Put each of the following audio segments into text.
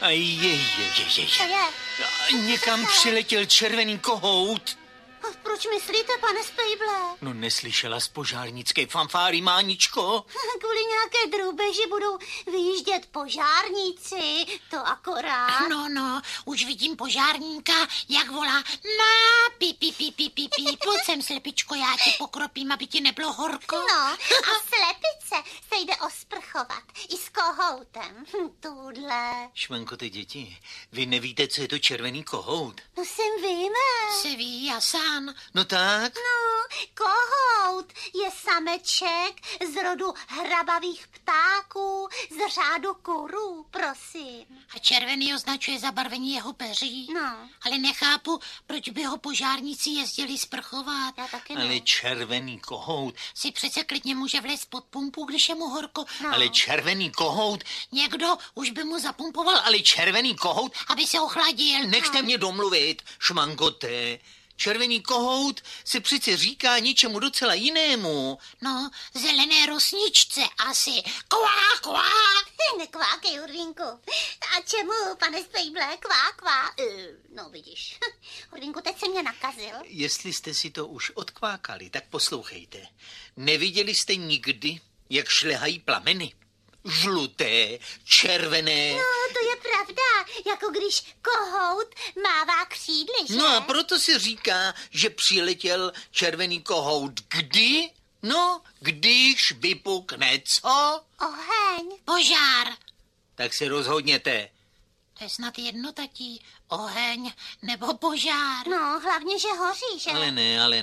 Co je? Někam přiletěl červený kohout. Proč myslíte, pane Spejble? No neslyšela z požárnické fanfáry, Máničko? Kvůli nějaké drůbeži budou vyjíždět požárníci, to akorát. No, už vidím požárníka, jak volá pí, pojď sem, slepičko, já tě pokropím, aby ti nebylo horko. No, a slepice se jde osprchovat i s kohoutem. Tudle. Šmanko, ty děti, vy nevíte, co je to červený kohout? No jsem víme. Se ví, já sám. No tak? No, kohout je sameček z rodu hrabavých ptáků, z řádu kurů, prosím. A červený označuje zabarvení jeho peří. No. Ale nechápu, proč by ho požárníci jezdili sprchovat. Já taky ne. Ale červený kohout. Si přece klidně může vlézt pod pumpu, když je mu horko. No. Ale červený kohout. Někdo už by mu zapumpoval, Ale červený kohout. aby se ochladil. Nechte mě domluvit, šmankote. Červený kohout se přece říká něčemu docela jinému. No, zelené rosničce asi. Kvá, kvá. Nekvákej, Hurvínku. A čemu, pane Spejble, kvá? No vidíš, Hurvínku, teď se mě nakazil. Jestli jste si to už odkvákali, tak poslouchejte. Neviděli jste nikdy, jak šlehají plameny? Žluté, červené. No, to je pravda, jako když kohout mává křídly, že? No a proto se říká, že přiletěl červený kohout. Kdy? No, když vypukne co? Oheň. Požár. Tak se rozhodněte. To je snad jedno, tatí. Oheň nebo požár. No, hlavně, že hoří, že? Ale ne. Ale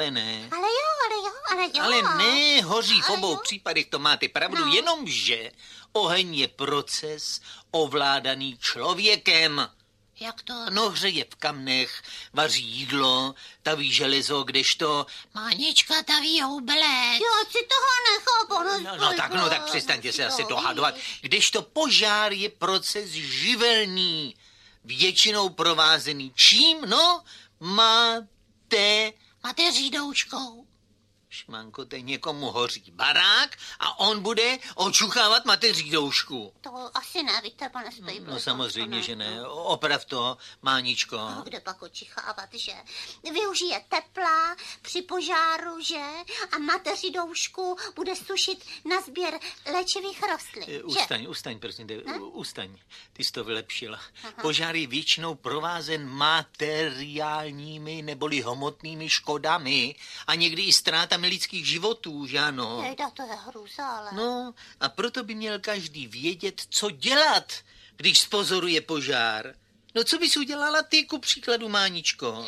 jo. Ale ne, hoří v Ale obou jo. případech, to máte pravdu, No. jenomže oheň je proces ovládaný člověkem. Jak to? No, hřeje v kamnech, vaří jídlo, taví železo, kdežto... Mánička taví houbelec. Jo, ať si toho nechápu. No tak přestaňte se asi dohadovat. Kdežto požár je proces živelný, většinou provázený čím? No, Mateřídouškou. Šmanko, teď někomu hoří barák a on bude očuchávat mateřídoušku. To asi nevíte, pane Spejble. No samozřejmě, že ne. Oprav to, Máničko. No, kde pak očichávat, že? Využije tepla při požáru, že? A mateřidoušku bude sušit na sběr léčivých rostlin, že? Ustaň, prosím tě, ustaň. Ty jsi to vylepšila. Požár je většinou provázen materiálními neboli hmotnými škodami a někdy i ztrátami lidských životů, že ano? Jejda, to je hrůza, ale... No, a proto by měl každý vědět, co dělat, když spozoruje požár. No, co bys udělala ty, ku příkladu, Máničko?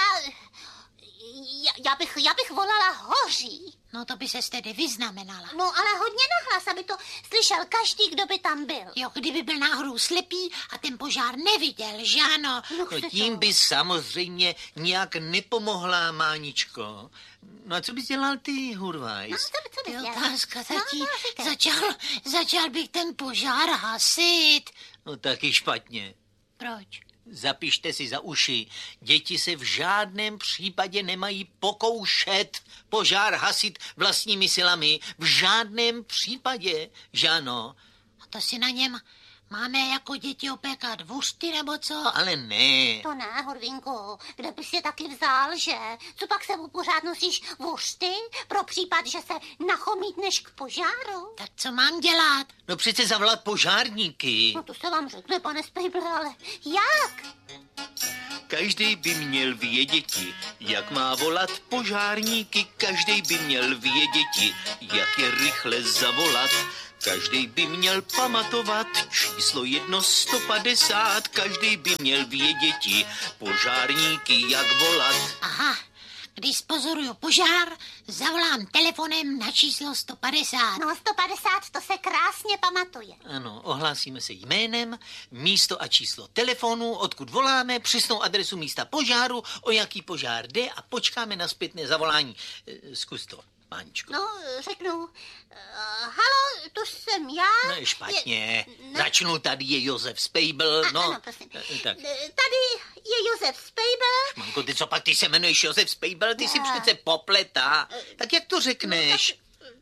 Já bych volala hoří. No to by se tedy vyznamenala. No, ale hodně nahlas, aby to slyšel každý, kdo by tam byl. Jo, kdyby byl náhodou slepý a ten požár neviděl, že ano? No, tím by samozřejmě nějak nepomohla, Máničko. No a co bys dělal ty, Hurvajs? No, co To je bys dělal? otázka, tatí. No, to říkej. Začal bych ten požár hasit. No taky špatně. Proč? Zapište si za uši. Děti se v žádném případě nemají pokoušet požár hasit vlastními silami. V žádném případě, že ano? A to si na něm máme jako děti opékat vůřty nebo co? Ale ne. To ne, Hurvínku, kde bys je taky vzal, že? Co pak sebou pořád nosíš vůřty pro případ, že se nachomítneš k požáru? Tak co mám dělat? No přece zavolat požárníky. No to se vám řekne, pane Spejble, ale jak? Každý by měl věděti, jak má volat požárníky. Každý by měl věděti, jak je rychle zavolat. Každý by měl pamatovat číslo 150. Každý by měl věděti, požárníky jak volat. Aha, když pozoruju požár, zavolám telefonem na číslo 150. No 150, to se krásně pamatuje. Ano, ohlásíme se jménem, místo a číslo telefonu, odkud voláme, přesnou adresu místa požáru, o jaký požár jde a počkáme na zpětné zavolání. Zkus to, Máničko. No, řeknu, halo, to jsem já. No, špatně. Začnu, tady je Josef Spejble. No, ano, prosím. Tak. Tady je Josef Spejble. Manko, ty co pak, ty se jmenuješ Josef Spejble, ty si přece popletá. Tak jak to řekneš?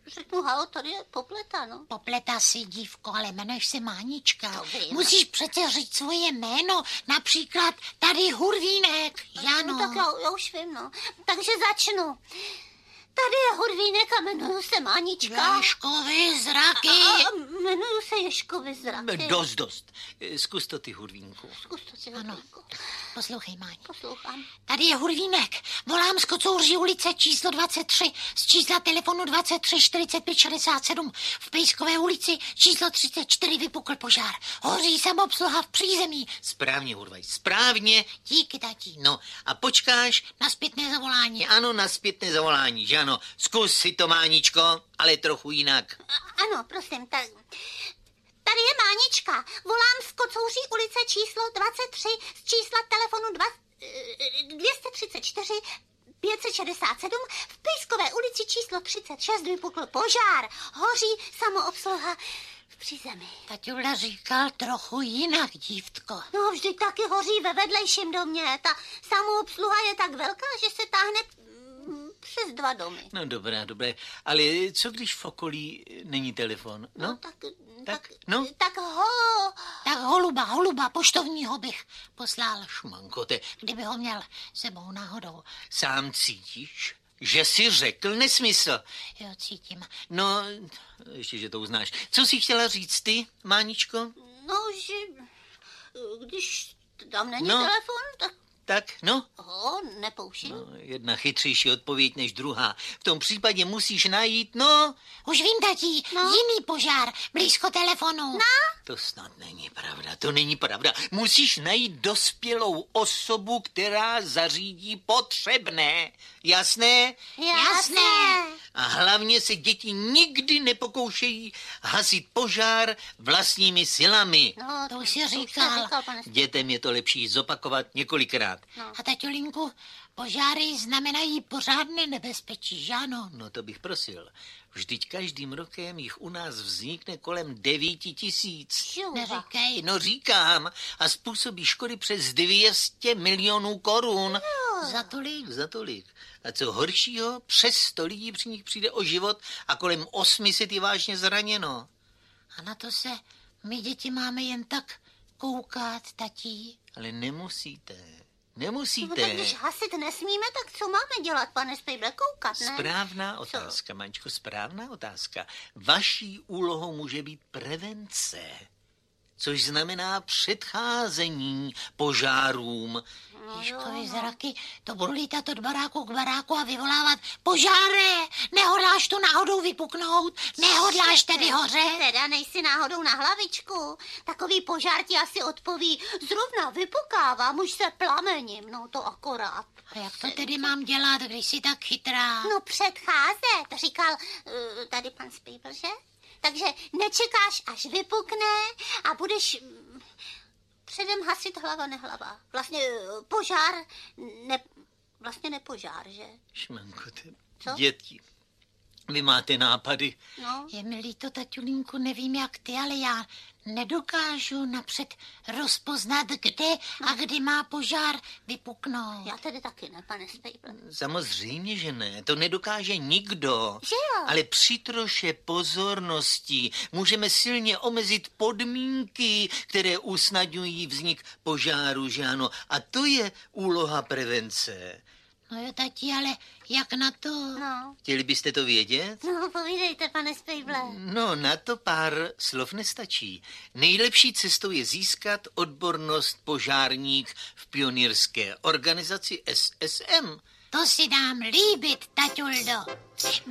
řeknu, halo, tady je Popleta, no. Popleta si, dívko, ale jmenuješ se Mánička. To vím. Musíš přece říct svoje jméno, například tady Hurvínek, Jano. No, tak já už vím, no. Takže začnu. Tady je Hurvínek a jmenuju se Mánička. Ježkovi zraky. A jmenuju se Ježkovi zraky. Dost. Zkus to ty, Hurvínku. Zkus to si, Ano. Hurvínku. Poslouchej, Máni. Poslouchám. Tady je Hurvínek. Volám z Kocouří ulice číslo 23 z čísla telefonu 23 45 67. V Pejskové ulici číslo 34 vypukl požár. Hoří samobsluha v přízemí. Správně, Hurvaj, správně. Díky, tatí. No a počkáš? Na zpětné zavolání. Ano, na zpětné zavolání, že ano. Zkus si to, Máničko, ale trochu jinak. Ano, prosím, tak... Tady je Mánička. Volám z Kocouří ulice číslo 23 z čísla telefonu 234 567. V Pejskové ulici číslo 36 vypukl požár. Hoří samoobsluha v přízemí. Taťula říkal trochu jinak, dívtko. No, vždyť taky hoří ve vedlejším domě. Ta samoobsluha je tak velká, že se táhne přes 2 domy. No dobré, ale co když v okolí není telefon? No, no. Tak Tak holuba, poštovního bych poslal. Šmankote, Kdyby ho měl sebou náhodou. sám cítíš, že jsi řekl nesmysl. Jo, cítím. No, ještě, že to uznáš. Co jsi chtěla říct ty, Máničko? No, že když tam není No. telefon, tak No, ho nepouštím. no, jedna chytřejší odpověď než druhá. V tom případě musíš najít, no... Už vím, tatí, jiný požár, blízko telefonu. To snad není pravda, to není pravda. Musíš najít dospělou osobu, která zařídí potřebné. Jasné? Jasné. A hlavně se děti nikdy nepokoušejí hasit požár vlastními silami. No, To už jsi jsi říkal. pane. Dětem je to lepší zopakovat několikrát. A taťulinku, požáry znamenají pořádné nebezpečí, že ano? No to bych prosil. Vždyť každým rokem jich u nás vznikne kolem 9 000. Čuva. Neříkej. No říkám, a způsobí škody přes 200 milionů korun. Za tolik. A co horšího, přes 100 lidí při nich přijde o život a kolem 800 je vážně zraněno. A na to se my děti máme jen tak koukat, tatí. Ale nemusíte. No, tak když hasit nesmíme, tak co máme dělat, pane Spejble? Koukat, ne? Správná otázka, Mančko, správná otázka. Vaší úlohou může být prevence, což znamená předcházení požárům. Ježkovi zraky, to budu lítat od baráku k baráku a vyvolávat požáre. Nehodláš to náhodou vypuknout? Nehodláš tedy hořet? Teda nejsi náhodou na hlavičku. Takový požár ti asi odpoví, zrovna vypukávám, už se plamením, no to akorát. A jak to tedy mám dělat, když jsi tak chytrá? No předcházet, říkal tady pan Spejbl, že? Takže nečekáš, až vypukne a budeš předem hasit hlava nehlava. Vlastně požár, vlastně nepožár, že? Šmankote, Co? děti, vy máte nápady. No. Je mi líto, taťulínku, nevím jak ty, ale já nedokážu napřed rozpoznat, kde a kdy má požár vypuknout. Já tedy taky ne, pane Spejbl. Samozřejmě, že ne, to nedokáže nikdo. Že jo? Ale při troše pozornosti můžeme silně omezit podmínky, které usnadňují vznik požáru, že ano. A to je úloha prevence. No jo, tati, ale jak na to? No. Chtěli byste to vědět? No, povídejte, pane Spejble. No, na to pár slov nestačí. Nejlepší cestou je získat odbornost požárník v pionýrské organizaci SSM. To si dám líbit, taťuldo.